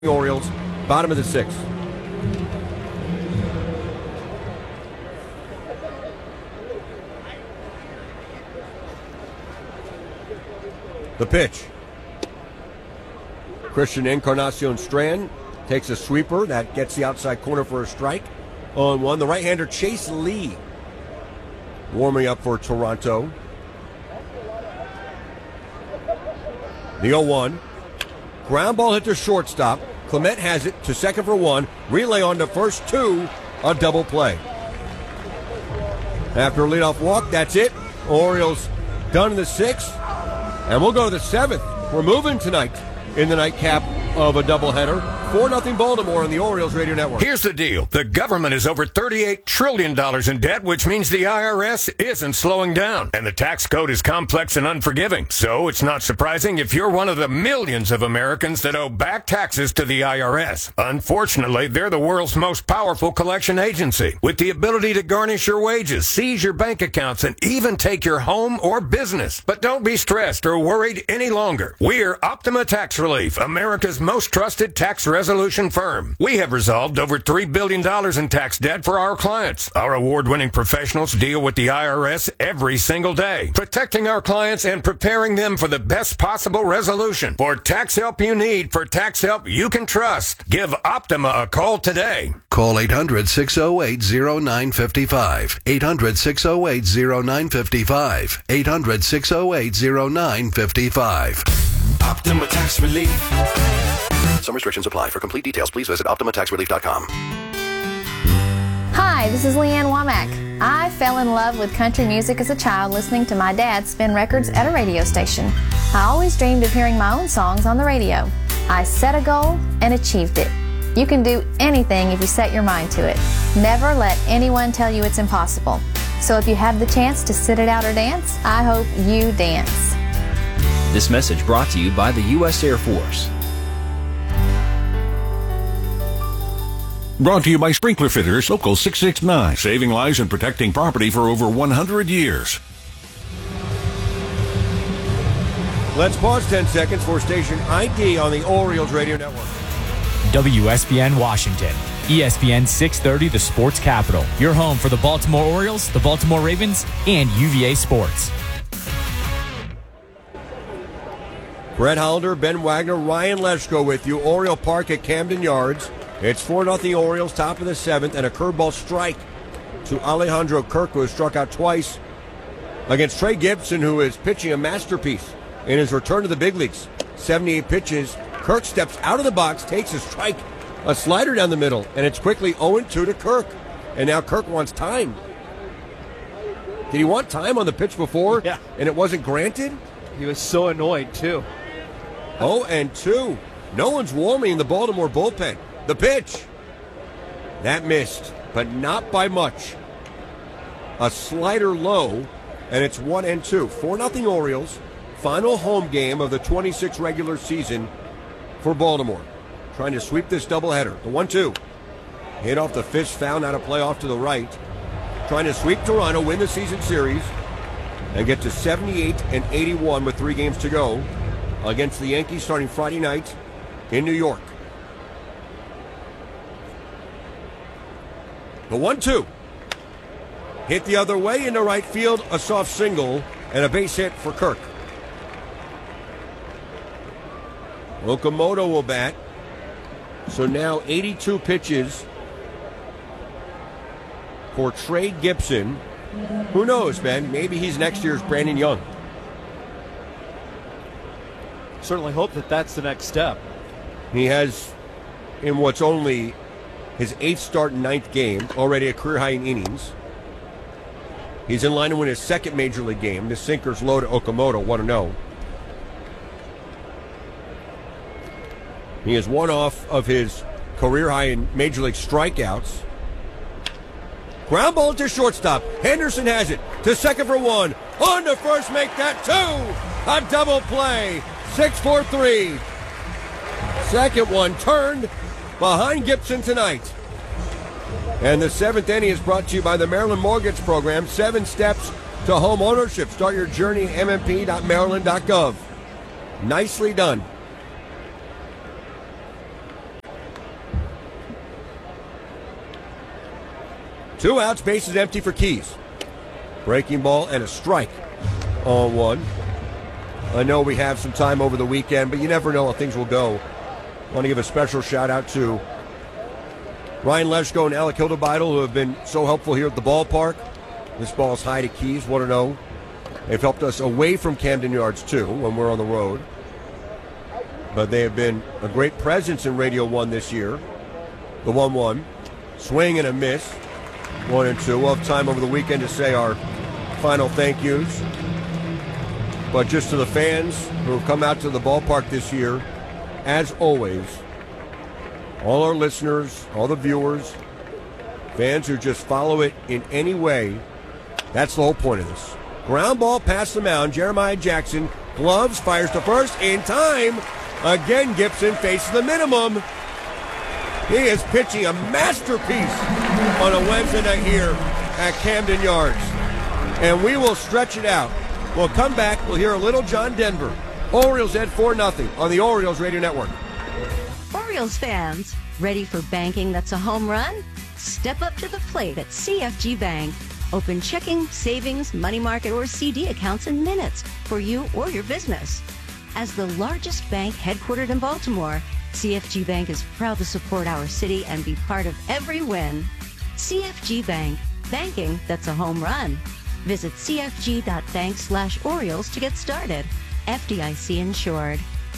Orioles, bottom of the sixth. The pitch. Christian Encarnacion Strand takes a sweeper. That gets the outside corner for a strike. 0-1. The right-hander Chase Lee warming up for Toronto. The 0-1. Ground ball hit to shortstop. Clement has it to second for one. Relay on to first, two. A double play. After a leadoff walk, that's it. Orioles done in the sixth. And we'll go to the seventh. We're moving tonight in the nightcap of a doubleheader. 4-0 Baltimore on the Orioles Radio Network. Here's the deal. The government is over $38 trillion in debt, which means the IRS isn't slowing down. And the tax code is complex and unforgiving. So it's not surprising if you're one of the millions of Americans that owe back taxes to the IRS. Unfortunately, they're the world's most powerful collection agency, with the ability to garnish your wages, seize your bank accounts, and even take your home or business. But don't be stressed or worried any longer. We're Optima Tax Relief, America's most trusted tax resolution firm. We have resolved over $3 billion in tax debt for our clients. Our award-winning professionals deal with the IRS every single day, protecting our clients and preparing them for the best possible resolution. For tax help you need, for tax help you can trust, give Optima a call today. Call 800-608-0955. 800-608-0955. 800-608-0955. Optima Tax Relief. Some restrictions apply. For complete details, please visit OptimaTaxRelief.com. Hi, this is Leanne Womack. I fell in love with country music as a child listening to my dad spin records at a radio station. I always dreamed of hearing my own songs on the radio. I set a goal and achieved it. You can do anything if you set your mind to it. Never let anyone tell you it's impossible. So if you have the chance to sit it out or dance, I hope you dance. This message brought to you by the U.S. Air Force. Brought to you by Sprinkler Fitters, Local 669, saving lives and protecting property for over 100 years. Let's pause 10 seconds for station ID on the Orioles Radio Network. WSBN Washington, ESPN 630, the sports capital. Your home for the Baltimore Orioles, the Baltimore Ravens, and UVA Sports. Brett Hollander, Ben Wagner, Ryan Leschko with you. Oriole Park at Camden Yards. It's 4-0 Orioles, top of the seventh, and a curveball strike to Alejandro Kirk, who has struck out twice against Trey Gibson, who is pitching a masterpiece in his return to the big leagues. 78 pitches. Kirk steps out of the box, takes a strike, a slider down the middle, and it's quickly 0-2 to Kirk. And now Kirk wants time. Did he want time on the pitch before? Yeah. And it wasn't granted? He was so annoyed, too. 0-2. No one's warming in the Baltimore bullpen. The pitch. That missed, but not by much. A slider low, and it's 1-2. 4-0 Orioles. Final home game of the 26 regular season for Baltimore. Trying to sweep this doubleheader. The 1-2. Hit off the fish, found out a play off to the right. Trying to sweep Toronto, win the season series, and get to 78-81 with 3 games to go against the Yankees starting Friday night in New York. The 1-2. Hit the other way into right field, a soft single, and a base hit for Kirk. Okamoto will bat. So now 82 pitches for Trey Gibson. Who knows, man? Maybe he's next year's Brandon Young. Certainly hope that that's the next step. He has, in what's only his 8th start and 9th game, already a career high in innings. He's in line to win his 2nd major league game. The sinker's low to Okamoto, 1-0. He is one off of his career high in major league strikeouts. Ground ball to shortstop. Henderson has it to second for one. On to first, make that 2. A double play. 6-4-3. Second one turned behind Gibson tonight. And the 7th inning is brought to you by the Maryland Mortgage Program. 7 steps to home ownership. Start your journey at mmp.maryland.gov. Nicely done. 2 outs, bases empty for Keys. Breaking ball and a strike on 1. I know we have some time over the weekend, but you never know how things will go. I want to give a special shout-out to Ryan Leschko and Alec Hildebeidel, who have been so helpful here at the ballpark. This ball is high to Keys, 1-0. They've helped us away from Camden Yards, too, when we're on the road. But they have been a great presence in Radio 1 this year. The 1-1. Swing and a miss. 1-2. We'll have time over the weekend to say our final thank yous. But just to the fans who have come out to the ballpark this year, as always, all our listeners, all the viewers, fans who just follow it in any way, that's the whole point of this. Ground ball past the mound. Jeremiah Jackson, gloves, fires to first in time. Again, Gibson faces the minimum. He is pitching a masterpiece on a Wednesday night here at Camden Yards. And we will stretch it out. We'll come back. We'll hear a little John Denver. Orioles at 4-0 on the Orioles Radio Network. Orioles fans, ready for banking that's a home run? Step up to the plate at CFG Bank. Open checking, savings, money market, or CD accounts in minutes for you or your business. As the largest bank headquartered in Baltimore, CFG Bank is proud to support our city and be part of every win. CFG Bank, banking that's a home run. Visit cfg.bank/Orioles to get started. FDIC insured.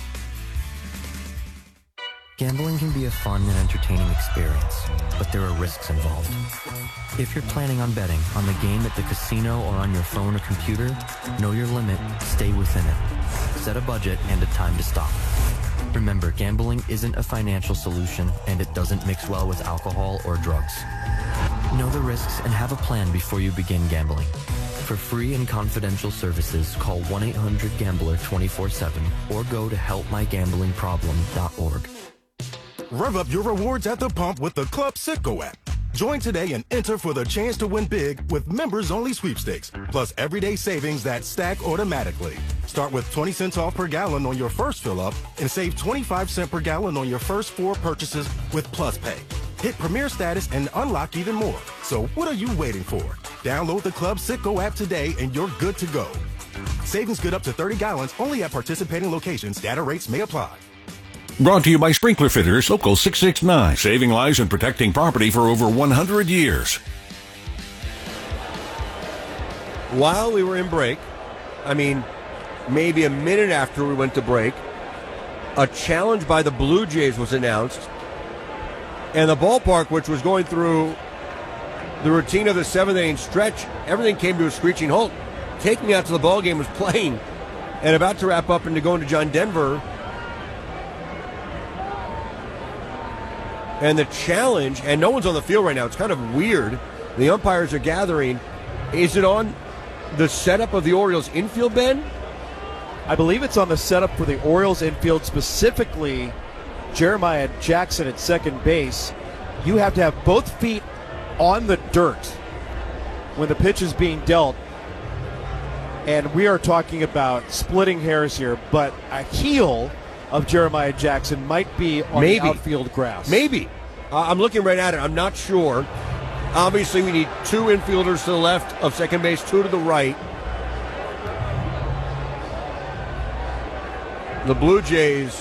Gambling can be a fun and entertaining experience, but there are risks involved. If you're planning on betting on the game at the casino or on your phone or computer, know your limit, stay within it. Set a budget and a time to stop. Remember, gambling isn't a financial solution, and it doesn't mix well with alcohol or drugs. Know the risks and have a plan before you begin gambling. For free and confidential services, call 1-800-GAMBLER 24/7 or go to helpmygamblingproblem.org. Rev up your rewards at the pump with the Club Citgo app. Join today and enter for the chance to win big with members-only sweepstakes, plus everyday savings that stack automatically. Start with 20 cents off per gallon on your first fill-up and save 25 cents per gallon on your first 4 purchases with Plus Pay. Hit Premier status and unlock even more. So what are you waiting for? Download the Club Citgo app today and you're good to go. Savings good up to 30 gallons only at participating locations. Data rates may apply. Brought to you by Sprinkler Fitters, Local 669, saving lives and protecting property for over 100 years. While we were in break, maybe a minute after we went to break, a challenge by the Blue Jays was announced, and the ballpark, which was going through the routine of the 7th inning stretch, everything came to a screeching halt. Taking Me Out to the ballgame was playing, and about to wrap up and to go into John Denver. And the challenge, and no one's on the field right now. It's kind of weird. The umpires are gathering. Is it on the setup of the Orioles infield, Ben? I believe it's on the setup for the Orioles infield, specifically Jeremiah Jackson at second base. You have to have both feet on the dirt when the pitch is being dealt. And we are talking about splitting hairs here, but a heel of Jeremiah Jackson might be on the outfield grass. Maybe. I'm looking right at it. I'm not sure. Obviously, we need 2 infielders to the left of second base, 2 to the right. The Blue Jays.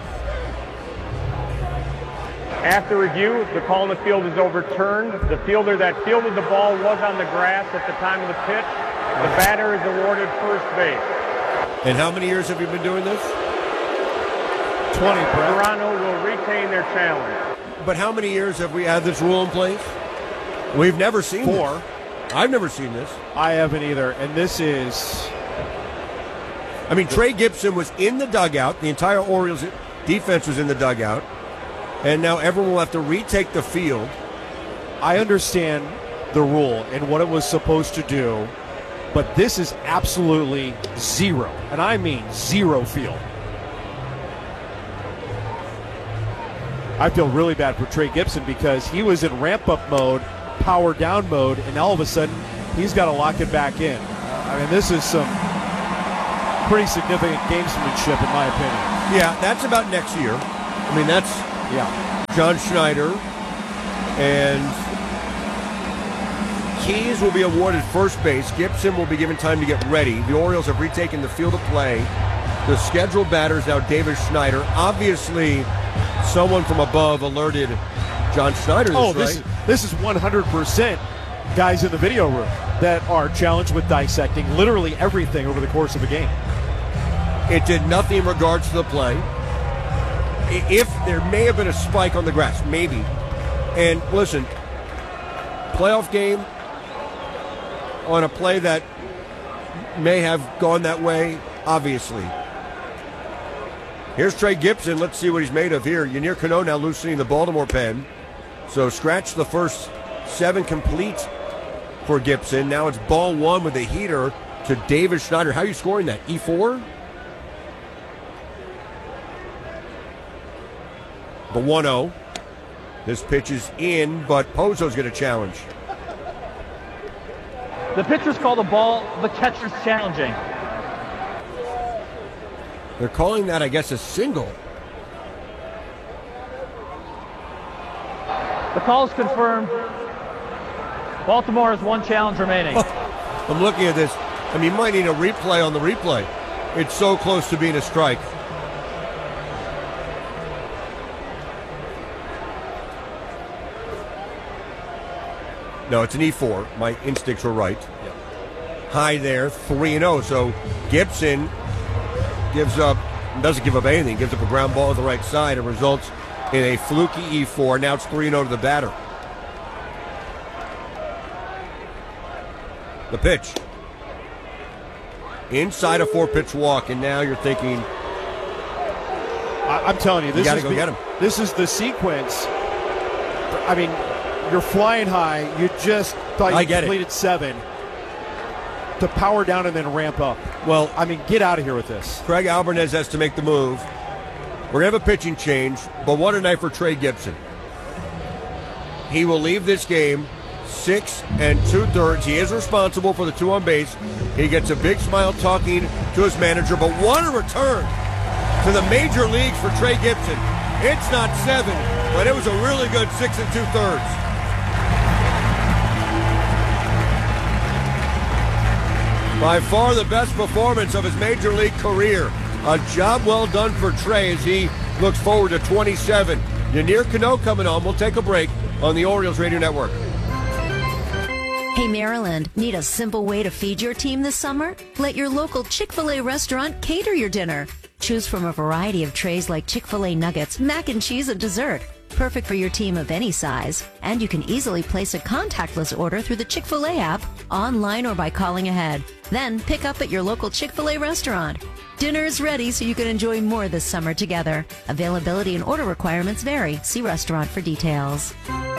After review, the call in the field is overturned. The fielder that fielded the ball was on the grass at the time of the pitch. The batter is awarded first base. And how many years have you been doing this? 20, Brett. Toronto will retain their challenge. But how many years have we had this rule in place? We've never seen 4. this. I've never seen this. I haven't either. And this is... Trey Gibson was in the dugout. The entire Orioles defense was in the dugout. And now everyone will have to retake the field. I understand the rule and what it was supposed to do, but this is absolutely zero. And I mean zero field. I feel really bad for Trey Gibson because he was in ramp-up mode, power down mode, and all of a sudden he's got to lock it back in. This is some pretty significant gamesmanship in my opinion. Yeah, that's about next year. That's John Schneider and Keys will be awarded first base. Gibson will be given time to get ready. The Orioles have retaken the field of play. The scheduled batter is now Davis Schneider. Obviously, someone from above alerted John Schneider this is 100% guys in the video room that are challenged with dissecting literally everything over the course of a game. It did nothing in regards to the play. If there may have been a spike on the grass, maybe. And listen, playoff game on a play that may have gone that way, obviously. Here's Trey Gibson. Let's see what he's made of here. Yennier Cano now loosening the Baltimore pen. So scratch the first 7 complete for Gibson. Now it's ball 1 with a heater to Davis Schneider. How are you scoring that? E4? The 1-0. This pitch is in, but Pozo's going to challenge. The pitchers call the ball, the catcher's challenging. They're calling that, I guess, a single. The call is confirmed. Baltimore has 1 challenge remaining. I'm looking at this. I mean, you might need a replay on the replay. It's so close to being a strike. No, it's an E4. My instincts were right. Yep. High there, 3-0. So Gibson doesn't give up anything, gives up a ground ball to the right side. It results in a fluky E4. Now it's 3-0 to the batter. The pitch. Inside a 4-pitch walk, and now you're thinking, I'm telling you, this gotta go get him. This is the sequence. I mean, you're flying high. You just thought you completed 7 to power down and then ramp up. Well, I mean, get out of here with this. Craig Alvarez has to make the move. We're going to have a pitching change, but what a night for Trey Gibson. He will leave this game 6 2/3. He is responsible for the 2 on base. He gets a big smile talking to his manager, but what a return to the major leagues for Trey Gibson. It's not 7, but it was a really good 6 2/3. By far the best performance of his major league career. A job well done for Trey as he looks forward to 27. Yennier Cano coming on. We'll take a break on the Orioles Radio Network. Hey, Maryland, need a simple way to feed your team this summer? Let your local Chick-fil-A restaurant cater your dinner. Choose from a variety of trays like Chick-fil-A nuggets, mac and cheese, and dessert. Perfect for your team of any size. And you can easily place a contactless order through the Chick-fil-A app, online or by calling ahead. Then pick up at your local Chick-fil-A restaurant. Dinner is ready so you can enjoy more this summer together. Availability and order requirements vary. See restaurant for details.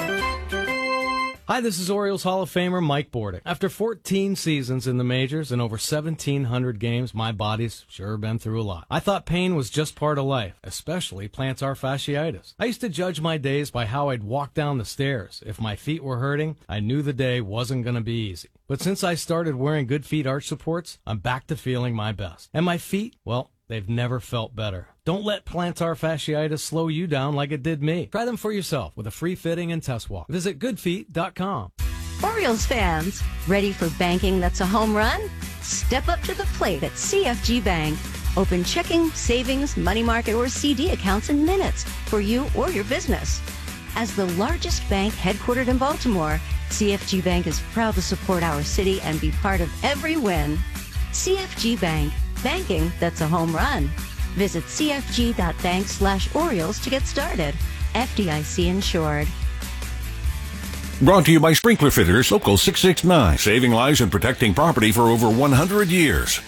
Hi, this is Orioles Hall of Famer Mike Bordick. After 14 seasons in the majors and over 1,700 games, my body's sure been through a lot. I thought pain was just part of life, especially plantar fasciitis. I used to judge my days by how I'd walk down the stairs. If my feet were hurting, I knew the day wasn't going to be easy. But since I started wearing Good Feet arch supports, I'm back to feeling my best. And my feet, well, they've never felt better. Don't let plantar fasciitis slow you down like it did me. Try them for yourself with a free fitting and test walk. Visit goodfeet.com. Orioles fans, ready for banking that's a home run? Step up to the plate at CFG Bank. Open checking, savings, money market, or CD accounts in minutes for you or your business. As the largest bank headquartered in Baltimore, CFG Bank is proud to support our city and be part of every win. CFG Bank, banking that's a home run. Visit cfg.bank/Orioles to get started. FDIC insured. Brought to you by Sprinkler Fitters, Local 669, saving lives and protecting property for over 100 years.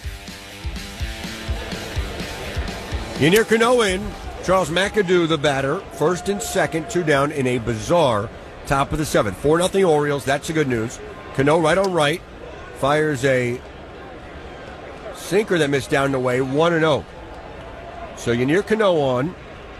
Yennier Cano in. Charles McAdoo, the batter, first and second, 2 down in a bizarre top of the 7th. 4-0 Orioles. That's the good news. Cano right on right. Fires a sinker that missed down and away. 1-0. So Yennier Cano on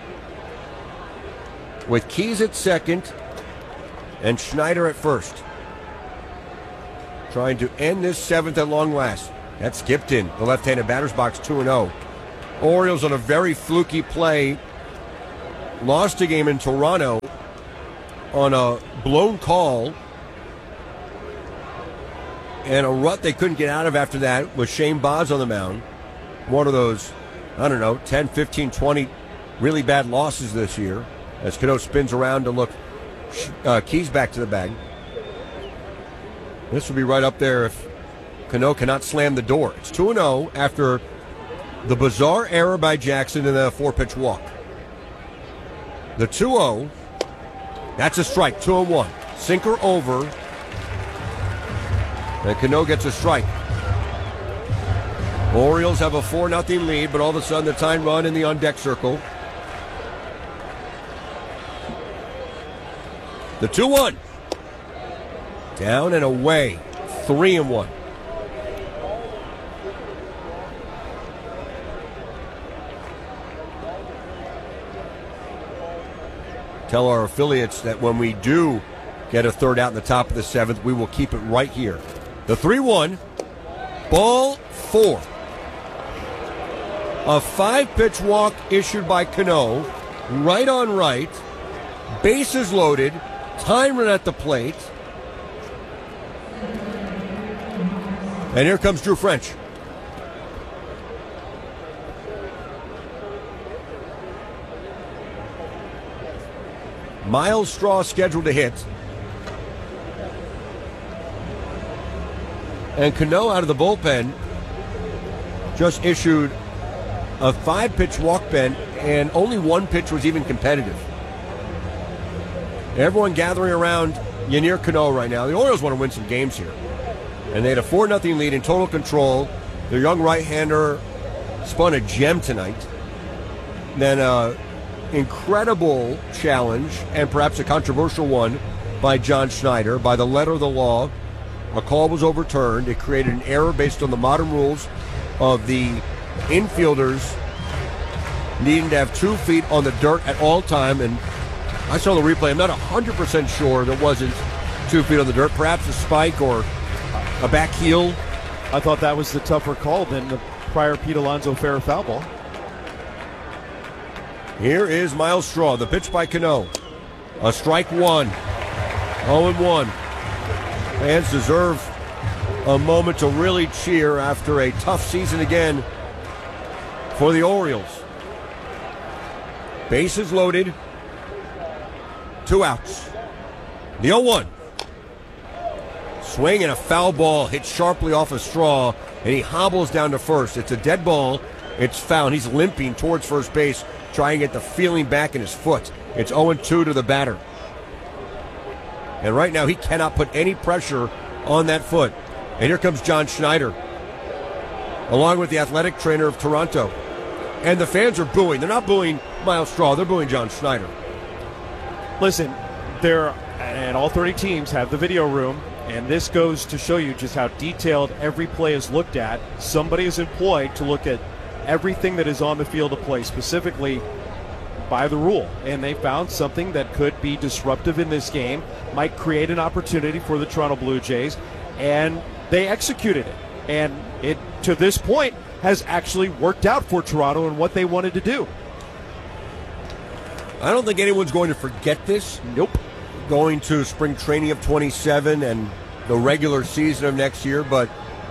with Keys at second and Schneider at first. Trying to end this 7th at long last. That skipped in the left-handed batter's box, 2-0. Orioles on a very fluky play. Lost a game in Toronto on a blown call And a rut they couldn't get out of after that with Shane Boz on the mound. One of those, 10, 15, 20 really bad losses this year as Cano spins around to look Keys back to the bag. This will be right up there if Cano cannot slam the door. It's 2-0 after the bizarre error by Jackson in the 4-pitch walk. The 2-0, that's a strike, 2-1. Sinker over, and Cano gets a strike. Orioles have a 4-0 lead, but all of a sudden the tying run in the on-deck circle. The 2-1. Down and away. 3-1. Tell our affiliates that when we do get a third out in the top of the 7th, we will keep it right here. The 3-1. Ball 4. A 5-pitch walk issued by Cano. Right on right. Bases loaded. Time run at the plate. And here comes Drew French. Miles Straw scheduled to hit. And Cano out of the bullpen just issued a 5-pitch walk Ben, and only 1 pitch was even competitive. Everyone gathering around Yennier Cano right now. The Orioles want to win some games here. And they had a 4-0 lead in total control. Their young right-hander spun a gem tonight. Then an incredible challenge, and perhaps a controversial one, by John Schneider. By the letter of the law, a call was overturned. It created an error based on the modern rules of the infielders needing to have 2 feet on the dirt at all time. And I saw the replay. I'm not 100% sure there wasn't 2 feet on the dirt. Perhaps a spike or a back heel. I thought that was the tougher call than the prior Pete Alonso fair foul ball. Here is Miles Straw, the pitch by Cano. A strike 1. 0-1. Fans deserve a moment to really cheer after a tough season again for the Orioles. Bases loaded. 2 outs. The 0-1. Swing and a foul ball hit sharply off of Straw, and he hobbles down to first. It's a dead ball. It's foul, and he's limping towards first base, trying to get the feeling back in his foot. It's 0-2 to the batter. And right now he cannot put any pressure on that foot. And here comes John Schneider, along with the athletic trainer of Toronto. And the fans are booing. They're not booing Miles Straw. They're booing John Schneider. Listen, and all 30 teams have the video room, and this goes to show you just how detailed every play is looked at. Somebody is employed to look at everything that is on the field of play, specifically by the rule. And they found something that could be disruptive in this game, might create an opportunity for the Toronto Blue Jays, and they executed it. And it, to this point, has actually worked out for Toronto and what they wanted to do. I don't think anyone's going to forget this. Nope. Going to spring training of 27 and the regular season of next year, but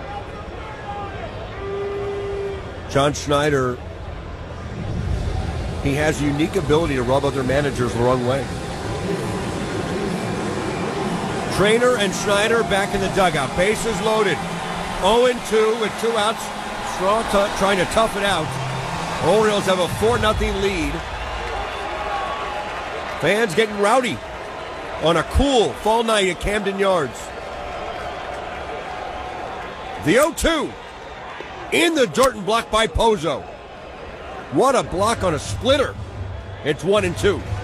John Schneider, he has a unique ability to rub other managers the wrong way. Trainer and Schneider back in the dugout. Bases loaded. 0-2 with 2 outs. Straw trying to tough it out. Orioles have a 4-0 lead. Fans getting rowdy on a cool fall night at Camden Yards. The 0-2 in the dirt and blocked by Pozo. What a block on a splitter. It's 1-2.